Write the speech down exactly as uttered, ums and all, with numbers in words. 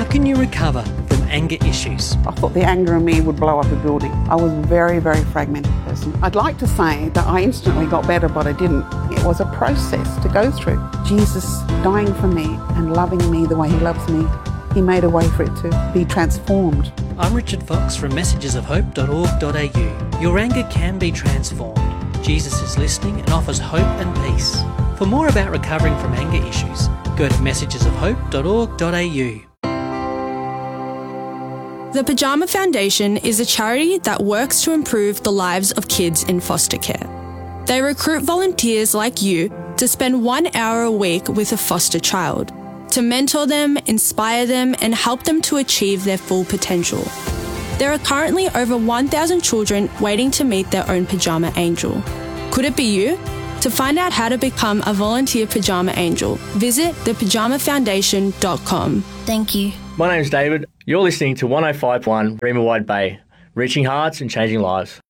can you recover from anger issues? I thought the anger in me would blow up a building. I was a very, very fragmented person. I'd like to say that I instantly got better, but I didn't. It was a process to go through. Jesus dying for me and loving me the way he loves me, he made a way for it to be transformed. I'm Richard Fox from messages of hope dot org dot a u. Your anger can be transformed. Jesus is listening and offers hope and peace. For more about recovering from anger issues, go to messages of hope dot org dot a u. The Pyjama Foundation is a charity that works to improve the lives of kids in foster care. They recruit volunteers like you to spend one hour a week with a foster child, to mentor them, inspire them, and help them to achieve their full potential. There are currently over one thousand children waiting to meet their own pyjama angel. Could it be you? To find out how to become a volunteer pyjama angel, visit the pyjama foundation dot com. Thank you. My name's David. You're listening to one oh five point one Reema Wide Bay, reaching hearts and changing lives.